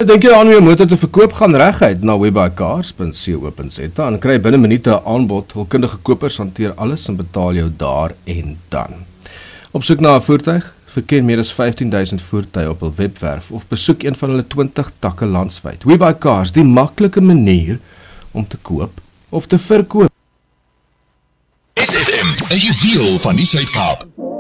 Dink jy aan hoe 'n motor te verkoop gaan reguit na webuycars.co.za en kry binne minute 'n aanbod. Hulkundige kopers hanteer alles en betaal jou daar en dan. Op soek na 'n voertuig? Verken meer as 15,000 voertuie op hul webwerf of besoek een van hulle 20 takke landwyd. WeBuyCars, die maklike manier om te koop of te verkoop. SFM, 'n juweel van die Suid-Kaap.